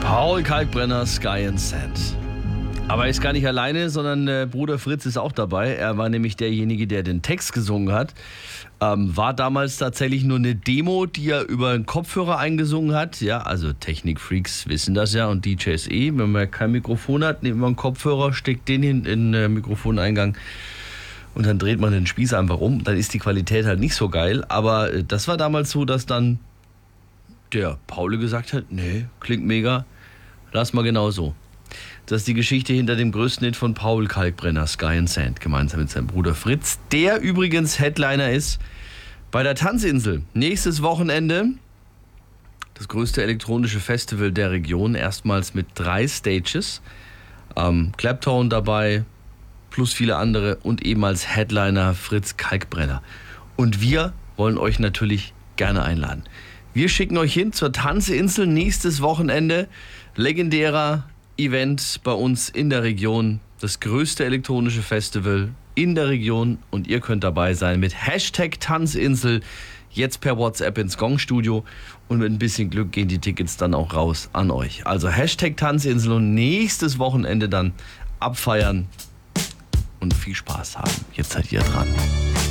Paul Kalkbrenner, Sky and Sand. Aber er ist gar nicht alleine, sondern Bruder Fritz ist auch dabei. Er war nämlich derjenige, der den Text gesungen hat. War damals tatsächlich nur eine Demo, die er über einen Kopfhörer eingesungen hat. Ja, also Technikfreaks wissen das ja und DJs Wenn man kein Mikrofon hat, nimmt man einen Kopfhörer, steckt den in den Mikrofoneingang und dann dreht man den Spieß einfach um. Dann ist die Qualität halt nicht so geil. Aber das war damals so, dass dann der Paul gesagt hat, nee, klingt mega, lass mal genau so. Das ist die Geschichte hinter dem größten Hit von Paul Kalkbrenner, Sky and Sand, gemeinsam mit seinem Bruder Fritz, der übrigens Headliner ist bei der Tanzinsel. Nächstes Wochenende das größte elektronische Festival der Region, erstmals mit 3 Stages. Clapton dabei, plus viele andere und eben als Headliner Fritz Kalkbrenner. Und wir wollen euch natürlich gerne einladen. Wir schicken euch hin zur Tanzinsel nächstes Wochenende. Legendärer Event bei uns in der Region. Das größte elektronische Festival in der Region. Und ihr könnt dabei sein mit #Tanzinsel. Jetzt per WhatsApp ins Gong-Studio. Und mit ein bisschen Glück gehen die Tickets dann auch raus an euch. Also #Tanzinsel und nächstes Wochenende dann abfeiern und viel Spaß haben. Jetzt seid ihr dran.